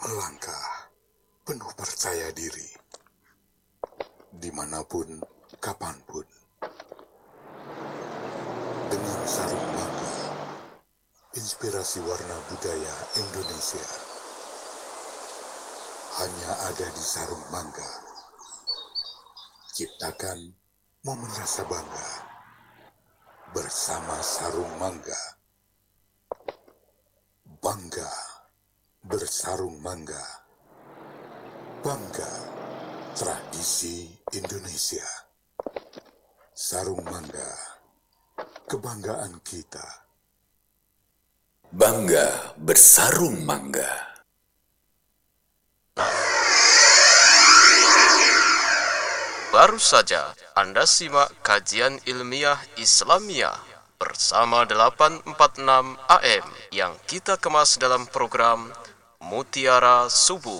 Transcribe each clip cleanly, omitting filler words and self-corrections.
melangkah penuh percaya diri, dimanapun, kapanpun, dengan sarung mangga, inspirasi warna budaya Indonesia, hanya ada di sarung mangga. Ciptakan momen rasa bangga bersama sarung mangga. Bangga bersarung mangga. Bangga tradisi Indonesia. Sarung mangga, kebanggaan kita. Bangga bersarung mangga. Baru saja Anda simak kajian ilmiah Islamiyah bersama 846 AM yang kita kemas dalam program Mutiara Subuh.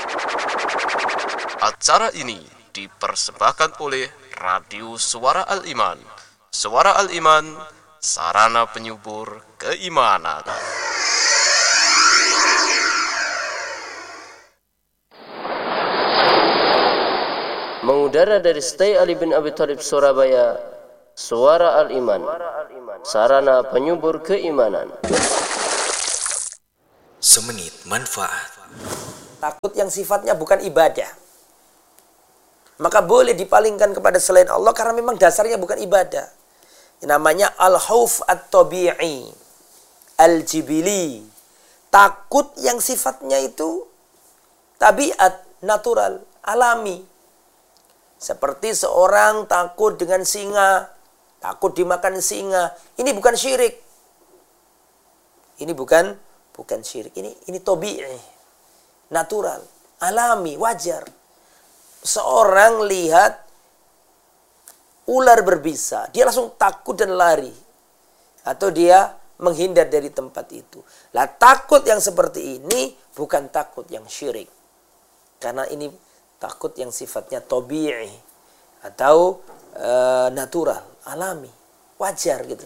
Acara ini dipersembahkan oleh Radio Suara Al-Iman. Suara Al-Iman, sarana penyubur keimanan. Mengudara dari Stay Ali bin Abi Thalib Surabaya, Suara Al-Iman, sarana penyubur keimanan. Semenit manfaat. Takut yang sifatnya bukan ibadah, maka boleh dipalingkan kepada selain Allah karena memang dasarnya bukan ibadah. Namanya al-khauf at-tabi'i, al-jibili. Takut yang sifatnya itu tabiat, natural, alami. Seperti seorang takut dengan singa, takut dimakan singa. Ini bukan syirik. Ini bukan syirik. Ini tabi'i, natural, alami, wajar. Seorang lihat ular berbisa, dia langsung takut dan lari. Atau dia menghindar dari tempat itu. Lah takut yang seperti ini bukan takut yang syirik. Karena ini takut yang sifatnya tabi'i atau natural, alami, wajar gitu.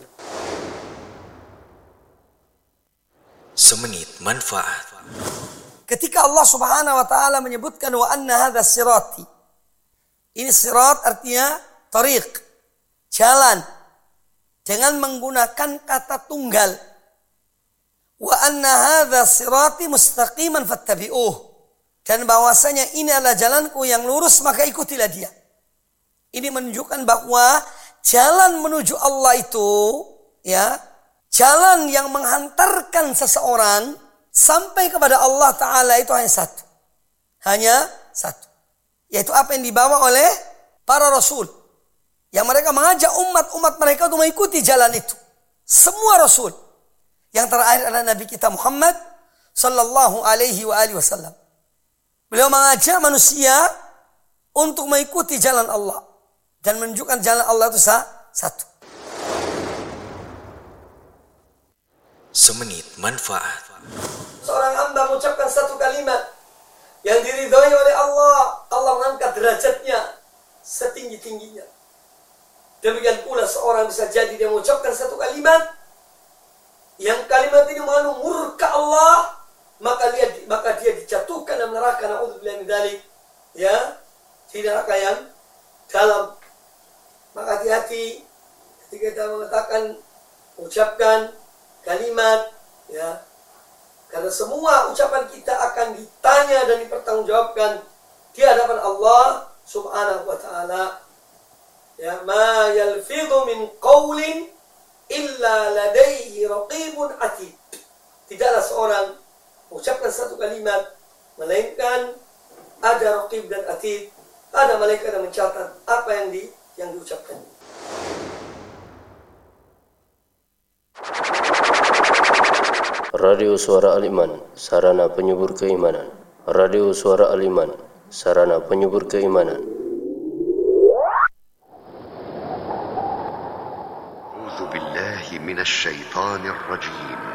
Semenit manfaat. Ketika Allah Subhanahu wa taala menyebutkan wa anna hadza sirati. Ini sirat artinya tariq, jalan. Dengan menggunakan kata tunggal. Wa anna hadza sirati mustaqiman fattabi'uh. Dan bahwasanya ini adalah jalanku yang lurus, maka ikutilah dia. Ini menunjukkan bahwa jalan menuju Allah itu, ya, jalan yang menghantarkan seseorang sampai kepada Allah Ta'ala itu hanya satu. Hanya satu. Yaitu apa yang dibawa oleh para Rasul. Yang mereka mengajak umat-umat mereka untuk mengikuti jalan itu. Semua Rasul. Yang terakhir adalah Nabi kita Muhammad Sallallahu Alaihi Wasallam. Beliau mengajak manusia untuk mengikuti jalan Allah. Dan menunjukkan jalan Allah itu satu. Semenit manfaat. Seorang hamba mengucapkan satu kalimat yang diridhoi oleh Allah. Allah mengangkat derajatnya setinggi-tingginya. Demikian pula seorang bisa jadi dia mengucapkan satu kalimat yang kalimat ini mengandung murka Allah, maka dia dijatuhkan dalam neraka, naudzubillah min dzalik, ya, di neraka yang dalam. Maka hati-hati ketika kita mengatakan, ucapkan kalimat, ya, karena semua ucapan kita akan ditanya dan dipertanggungjawabkan di hadapan Allah Subhanahu wa taala. Ya, ma yalfidhu min qawlin illa ladaihi raqibun atid. Tidaklah seorang mengucapkan satu kalimat melainkan ada raqib dan atid, ada malaikat yang mencatat apa yang diucapkan. Radio Suara Al-Iman, sarana penyubur keimanan. Radio Suara Al-Iman, sarana penyubur keimanan. أعوذ بالله من الشيطان الرجيم